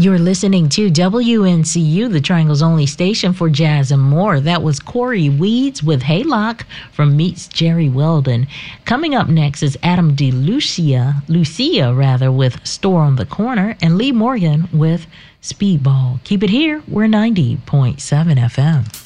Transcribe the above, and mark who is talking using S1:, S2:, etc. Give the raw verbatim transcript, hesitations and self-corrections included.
S1: You're listening to W N C U, the Triangle's only station for jazz and more. That was Corey Weeds with Haylock from Meets Jerry Weldon. Coming up next is Adam DeLucia, Lucia rather, with Store on the Corner, and Lee Morgan with Speedball. Keep it here. We're ninety point seven F M.